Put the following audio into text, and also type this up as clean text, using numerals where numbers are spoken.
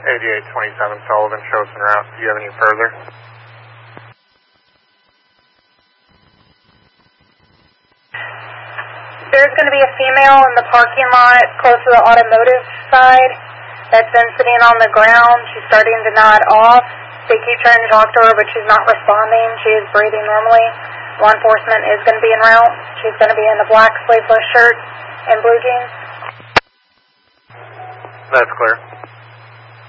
8827 Sullivan, shows en route. Do you have any further? There's going to be a female in the parking lot close to the automotive side that's been sitting on the ground. She's starting to nod off. They keep trying to talk to her, but she's not responding. She is breathing normally. Law enforcement is going to be en route. She's going to be in the black sleeveless shirt and blue jeans. That's clear.